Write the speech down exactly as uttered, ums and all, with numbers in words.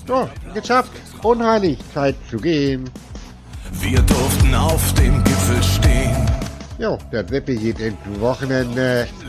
So, geschafft. Unheilig, Zeit zu gehen. Wir durften auf dem Gipfel stehen. Jo, der Seppi geht ins Wochenende.